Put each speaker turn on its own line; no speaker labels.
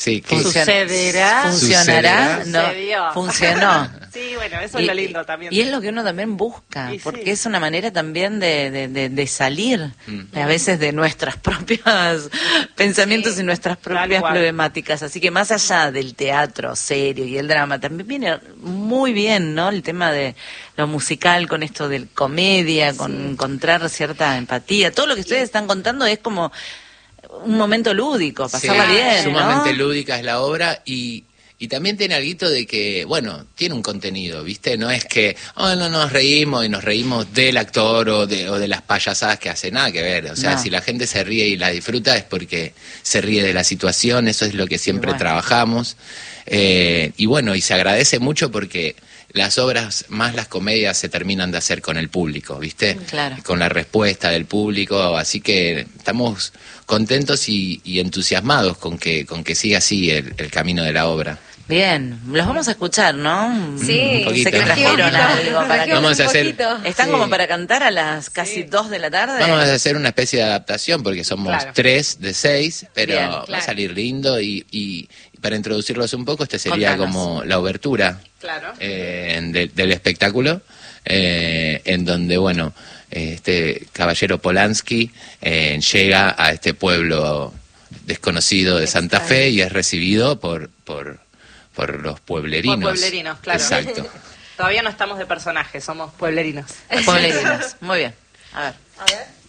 Sí, que
¿Sucederá?
¿Funcionará?
No,
Sucedió.
funcionó.
Sí, bueno, eso es lo lindo también.
Y es lo que uno también busca,
Y
porque
sí.
es una manera también de salir a veces de nuestras propias pensamientos y nuestras propias
cual.
problemáticas. Así que más allá del teatro serio y el drama, también viene muy bien, ¿no? El tema de lo musical con esto de comedia, con encontrar cierta empatía. Todo lo que ustedes están contando es como un momento lúdico, pasarla
sí,
bien,
sumamente
¿no?
lúdica es la obra y también tiene algo de que, bueno, tiene un contenido, ¿viste? No es que, no nos reímos y nos reímos del actor o de las payasadas que hace, nada que ver. O sea,
No.
si la gente se ríe y la disfruta es porque se ríe de la situación, eso es lo que siempre
bueno.
trabajamos. Y bueno, y se agradece mucho porque las obras, más las comedias, se terminan de hacer con el público, ¿viste?
Claro.
Con la respuesta del público, así que estamos contentos y entusiasmados con que siga así el camino de la obra.
Bien, los vamos a escuchar, ¿no?
Sí,
Un poquito.
Sé que trajeron algo para que...
Vamos a hacer-
Están
Sí.
como para cantar a las casi 2 de la tarde.
Vamos a hacer una especie de adaptación porque somos
Claro.
3 de 6, pero
Bien,
va a
claro.
salir lindo y para introducirlos un poco, este sería
Contanos.
como la obertura
Claro.
del espectáculo, en donde, bueno, este caballero Polanski llega a este pueblo desconocido de Santa Fe y es recibido por los pueblerinos.
Por pueblerinos, claro.
Exacto.
Todavía no estamos de personaje, somos pueblerinos.
Pueblerinos. Muy bien. A ver.
A ver.